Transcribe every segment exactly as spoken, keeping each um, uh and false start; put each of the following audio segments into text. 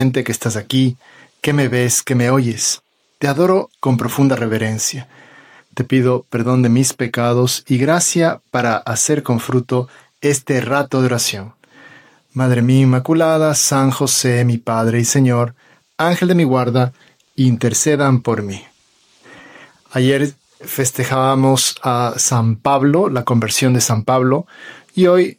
Que estás aquí, que me ves, que me oyes. Te adoro con profunda reverencia. Te pido perdón de mis pecados y gracia para hacer con fruto este rato de oración. Madre mía Inmaculada, San José, mi Padre y Señor, Ángel de mi guarda, intercedan por mí. Ayer festejábamos a San Pablo, la conversión de San Pablo, y hoy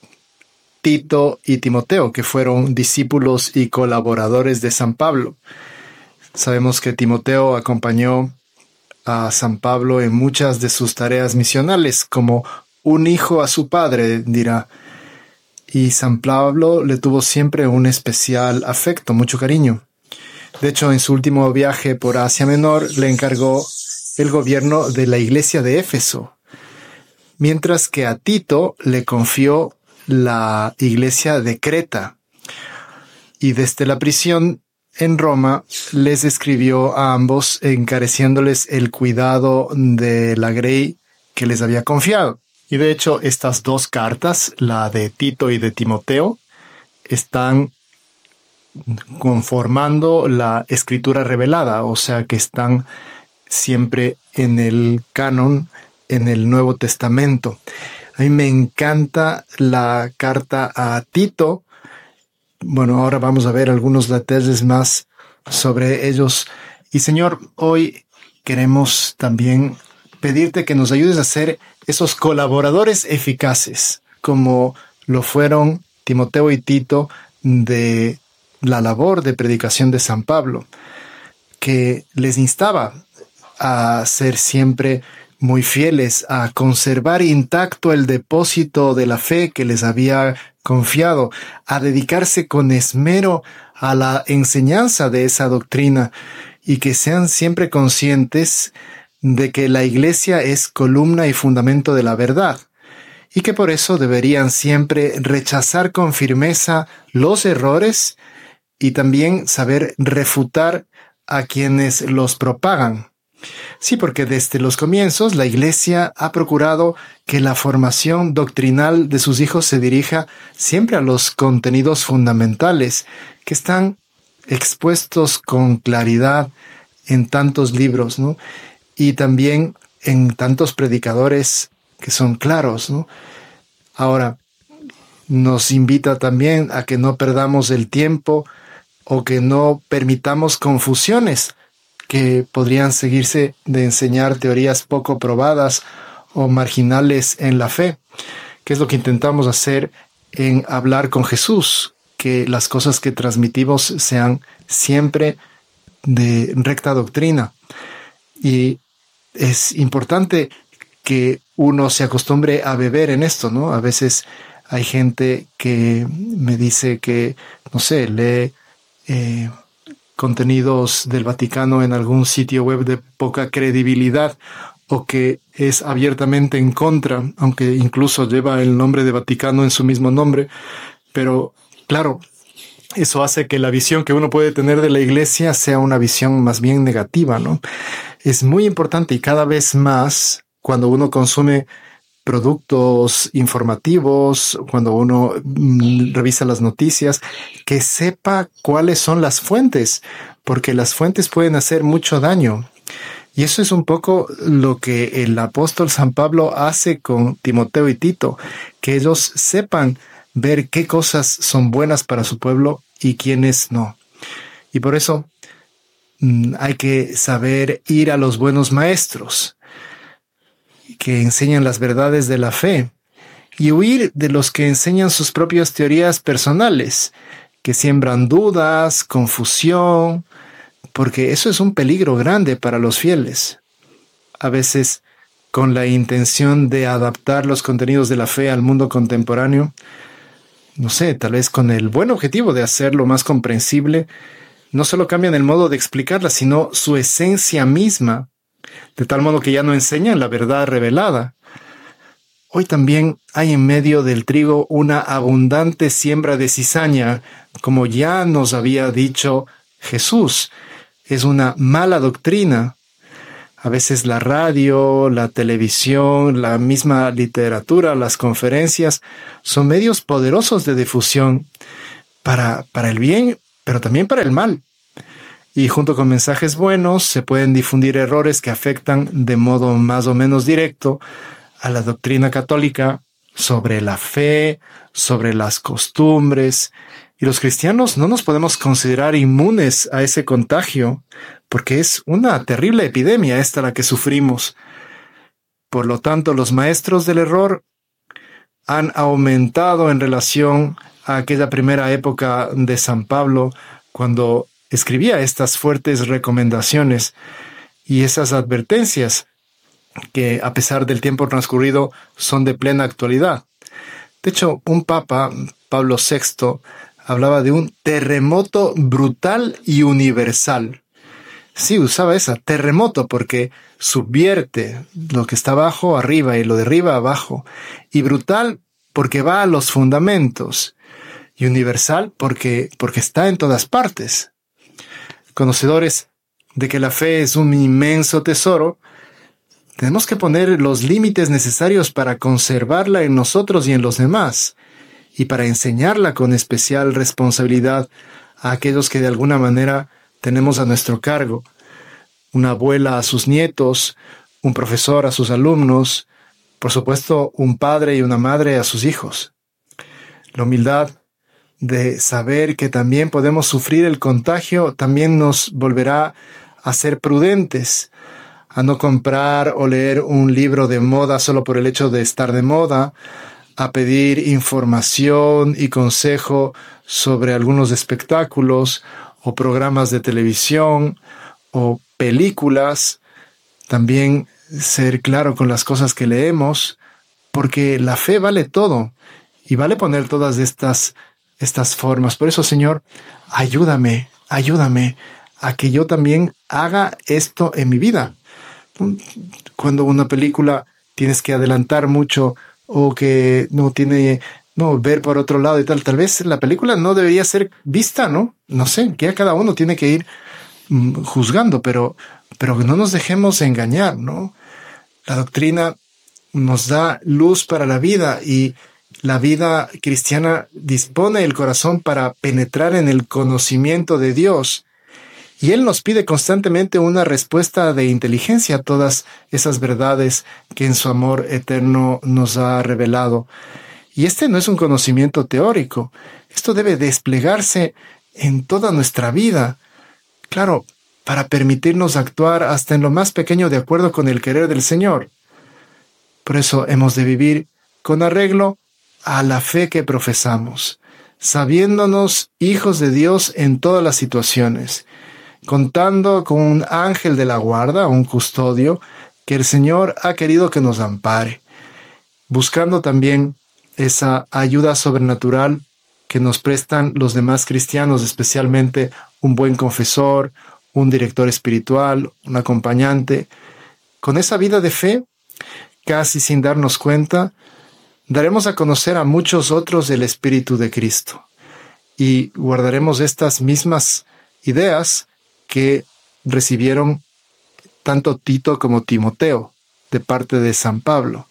Tito y Timoteo, que fueron discípulos y colaboradores de San Pablo. Sabemos que Timoteo acompañó a San Pablo en muchas de sus tareas misionales, como un hijo a su padre, dirá. Y San Pablo le tuvo siempre un especial afecto, mucho cariño. De hecho, en su último viaje por Asia Menor, le encargó el gobierno de la iglesia de Éfeso, mientras que a Tito le confió la iglesia de Creta, y desde la prisión en Roma les escribió a ambos encareciéndoles el cuidado de la grey que les había confiado. Y de hecho estas dos cartas, la de Tito y de Timoteo, están conformando la escritura revelada, o sea que están siempre en el canon, en el Nuevo Testamento. A mí me encanta la carta a Tito. Bueno, ahora vamos a ver algunos detalles más sobre ellos. Y Señor, hoy queremos también pedirte que nos ayudes a ser esos colaboradores eficaces, como lo fueron Timoteo y Tito de la labor de predicación de San Pablo, que les instaba a ser siempre muy fieles, a conservar intacto el depósito de la fe que les había confiado, a dedicarse con esmero a la enseñanza de esa doctrina y que sean siempre conscientes de que la Iglesia es columna y fundamento de la verdad y que por eso deberían siempre rechazar con firmeza los errores y también saber refutar a quienes los propagan. Sí, porque desde los comienzos la Iglesia ha procurado que la formación doctrinal de sus hijos se dirija siempre a los contenidos fundamentales que están expuestos con claridad en tantos libros, ¿no? Y también en tantos predicadores que son claros, ¿no? Ahora, nos invita también a que no perdamos el tiempo o que no permitamos confusiones que podrían seguirse de enseñar teorías poco probadas o marginales en la fe, que es lo que intentamos hacer en hablar con Jesús, que las cosas que transmitimos sean siempre de recta doctrina. Y es importante que uno se acostumbre a beber en esto, ¿no? A veces hay gente que me dice que, no sé, lee eh, contenidos del Vaticano en algún sitio web de poca credibilidad o que es abiertamente en contra, aunque incluso lleva el nombre de Vaticano en su mismo nombre. Pero claro, eso hace que la visión que uno puede tener de la Iglesia sea una visión más bien negativa, ¿no? Es muy importante y cada vez más cuando uno consume productos informativos, cuando uno mm, revisa las noticias, que sepa cuáles son las fuentes, porque las fuentes pueden hacer mucho daño. Y eso es un poco lo que el apóstol San Pablo hace con Timoteo y Tito, que ellos sepan ver qué cosas son buenas para su pueblo y quiénes no. Y por eso mm, hay que saber ir a los buenos maestros que enseñan las verdades de la fe y huir de los que enseñan sus propias teorías personales, que siembran dudas, confusión, porque eso es un peligro grande para los fieles. A veces, con la intención de adaptar los contenidos de la fe al mundo contemporáneo, no sé, tal vez con el buen objetivo de hacerlo más comprensible, no solo cambian el modo de explicarla, sino su esencia misma, de tal modo que ya no enseñan la verdad revelada. Hoy también hay en medio del trigo una abundante siembra de cizaña, como ya nos había dicho Jesús. Es una mala doctrina. A veces la radio, la televisión, la misma literatura, las conferencias son medios poderosos de difusión para, para el bien pero también para el mal. Y junto con mensajes buenos se pueden difundir errores que afectan de modo más o menos directo a la doctrina católica sobre la fe, sobre las costumbres. Y los cristianos no nos podemos considerar inmunes a ese contagio, porque es una terrible epidemia esta la que sufrimos. Por lo tanto, los maestros del error han aumentado en relación a aquella primera época de San Pablo, cuando escribía estas fuertes recomendaciones y esas advertencias que, a pesar del tiempo transcurrido, son de plena actualidad. De hecho, un papa, Pablo sexto, hablaba de un terremoto brutal y universal. Sí, usaba esa, terremoto, porque subvierte lo que está abajo arriba y lo de arriba abajo. Y brutal porque va a los fundamentos. Y universal porque, porque está en todas partes. Conocedores de que la fe es un inmenso tesoro, tenemos que poner los límites necesarios para conservarla en nosotros y en los demás, y para enseñarla con especial responsabilidad a aquellos que de alguna manera tenemos a nuestro cargo. Una abuela a sus nietos, un profesor a sus alumnos, por supuesto un padre y una madre a sus hijos. La humildad de saber que también podemos sufrir el contagio también nos volverá a ser prudentes, a no comprar o leer un libro de moda solo por el hecho de estar de moda, a pedir información y consejo sobre algunos espectáculos o programas de televisión o películas. También ser claro con las cosas que leemos, porque la fe vale todo y vale poner todas estas, estas formas. Por eso, Señor, ayúdame, ayúdame a que yo también haga esto en mi vida. Cuando una película tienes que adelantar mucho o que no tiene, no, ver por otro lado y tal, tal vez la película no debería ser vista, ¿no? No sé, que a cada uno tiene que ir mm, juzgando, pero, pero que no nos dejemos engañar, ¿no? La doctrina nos da luz para la vida y la vida cristiana dispone el corazón para penetrar en el conocimiento de Dios. Y Él nos pide constantemente una respuesta de inteligencia a todas esas verdades que en su amor eterno nos ha revelado. Y este no es un conocimiento teórico. Esto debe desplegarse en toda nuestra vida. Claro, para permitirnos actuar hasta en lo más pequeño de acuerdo con el querer del Señor. Por eso hemos de vivir con arreglo a la fe que profesamos, sabiéndonos hijos de Dios en todas las situaciones, contando con un ángel de la guarda, un custodio, que el Señor ha querido que nos ampare, buscando también esa ayuda sobrenatural que nos prestan los demás cristianos, especialmente un buen confesor, un director espiritual, un acompañante. Con esa vida de fe, casi sin darnos cuenta, daremos a conocer a muchos otros el Espíritu de Cristo y guardaremos estas mismas ideas que recibieron tanto Tito como Timoteo de parte de San Pablo.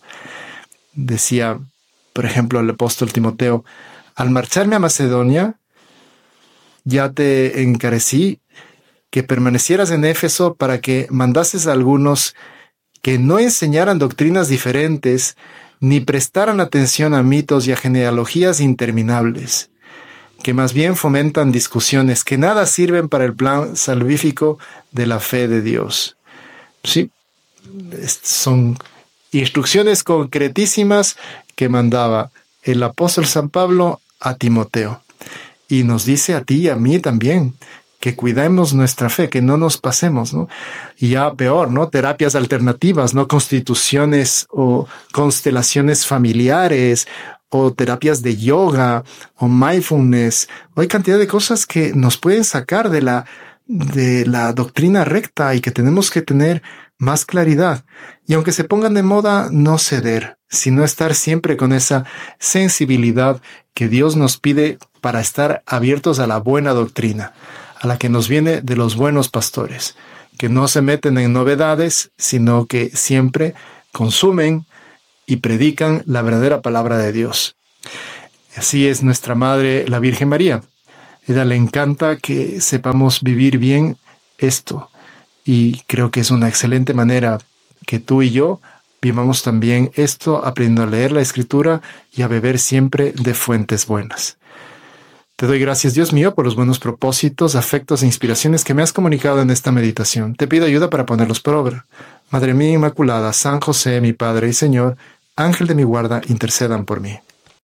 Decía, por ejemplo, el apóstol Timoteo: al marcharme a Macedonia, ya te encarecí que permanecieras en Éfeso para que mandases a algunos que no enseñaran doctrinas diferentes ni prestaran atención a mitos y a genealogías interminables, que más bien fomentan discusiones que nada sirven para el plan salvífico de la fe de Dios. Sí, son instrucciones concretísimas que mandaba el apóstol San Pablo a Timoteo. Y nos dice a ti y a mí también que cuidemos nuestra fe, que no nos pasemos, ¿no? Y ya peor, ¿no? Terapias alternativas, ¿no? Constituciones o constelaciones familiares, o terapias de yoga, o mindfulness. Hay cantidad de cosas que nos pueden sacar de la, de la doctrina recta y que tenemos que tener más claridad. Y aunque se pongan de moda, no ceder, sino estar siempre con esa sensibilidad que Dios nos pide para estar abiertos a la buena doctrina, a la que nos viene de los buenos pastores, que no se meten en novedades, sino que siempre consumen y predican la verdadera palabra de Dios. Así es nuestra Madre, la Virgen María. ella le encanta que sepamos vivir bien esto. Y creo que es una excelente manera que tú y yo vivamos también esto, aprendiendo a leer la Escritura y a beber siempre de fuentes buenas. Te doy gracias, Dios mío, por los buenos propósitos, afectos e inspiraciones que me has comunicado en esta meditación. Te pido ayuda para ponerlos por obra. Madre mía Inmaculada, San José, mi Padre y Señor, Ángel de mi guarda, intercedan por mí.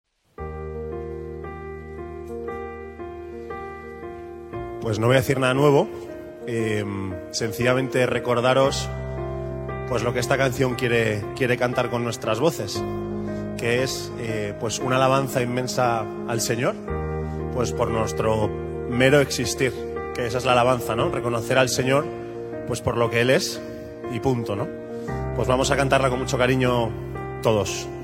Pues no voy a decir nada nuevo, eh, sencillamente recordaros pues lo que esta canción quiere, quiere cantar con nuestras voces, que es eh, pues una alabanza inmensa al Señor, pues por nuestro mero existir, que esa es la alabanza, ¿no? Reconocer al Señor pues por lo que Él es y punto, ¿no? Pues vamos a cantarla con mucho cariño todos.